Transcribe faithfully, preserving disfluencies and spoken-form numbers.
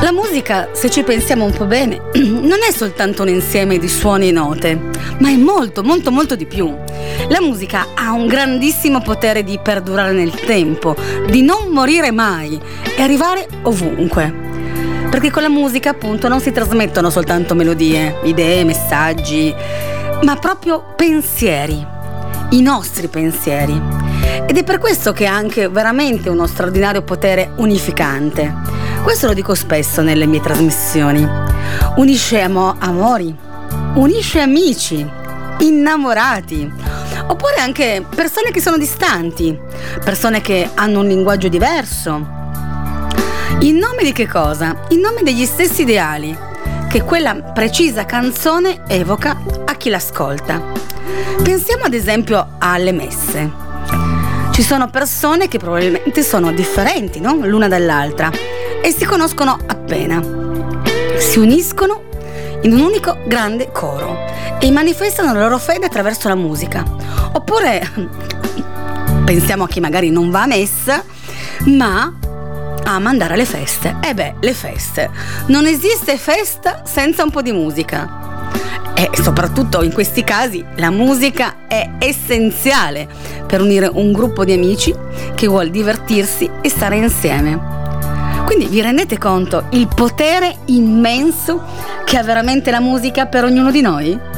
La musica, se ci pensiamo un po' bene, non è soltanto un insieme di suoni e note, ma è molto, molto, molto di più. La musica ha un grandissimo potere di perdurare nel tempo, di non morire mai e arrivare ovunque. Perché con la musica, appunto, non si trasmettono soltanto melodie, idee, messaggi, ma proprio pensieri, i nostri pensieri. Ed è per questo che ha anche veramente uno straordinario potere unificante. Questo lo dico spesso nelle mie trasmissioni. Unisce amo- amori, unisce amici, innamorati, oppure anche persone che sono distanti, persone che hanno un linguaggio diverso. In nome di che cosa? In nome degli stessi ideali che quella precisa canzone evoca a chi l'ascolta. Pensiamo ad esempio alle messe. Ci sono persone che probabilmente sono differenti, no? L'una dall'altra, e si conoscono appena. Si uniscono in un unico grande coro e manifestano la loro fede attraverso la musica. Oppure pensiamo a chi magari non va a messa, ma ama andare alle feste. E beh, le feste. Non esiste festa senza un po' di musica. E soprattutto in questi casi la musica è essenziale per unire un gruppo di amici che vuol divertirsi e stare insieme. Quindi vi rendete conto il potere immenso che ha veramente la musica per ognuno di noi?